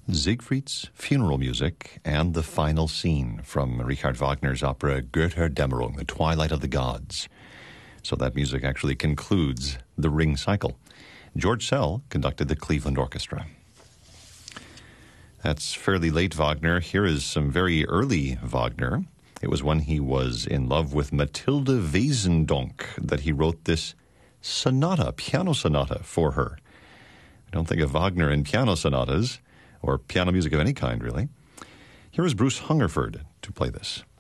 Siegfried's funeral music and the final scene from Richard Wagner's opera Götterdämmerung, The Twilight of the Gods. So that music actually concludes the Ring cycle. George Szell conducted the Cleveland Orchestra. That's fairly late Wagner. Here is some very early Wagner. It was when he was in love with Mathilde Wesendonck that he wrote this sonata, piano sonata for her. I don't think of Wagner in piano sonatas, or piano music of any kind, really. Here is Bruce Hungerford to play this.